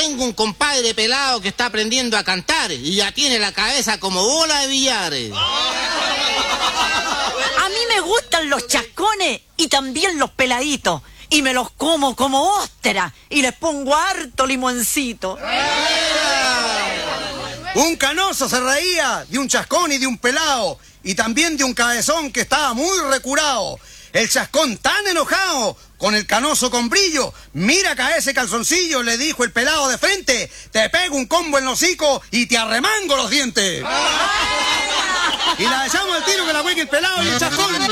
tengo un compadre pelado que está aprendiendo a cantar y ya tiene la cabeza como bola de billares. A mí me gustan los chascones y también los peladitos. Y me los como ostra y les pongo harto limoncito. Un canoso se reía de un chascón y de un pelao, y también de un cabezón que estaba muy recurado. El chascón tan enojado, con el canoso con brillo, mira acá ese calzoncillo, le dijo el pelao de frente, te pego un combo en el hocico y te arremango los dientes. Y la echamos al tiro que la juegue el pelao y el chascón.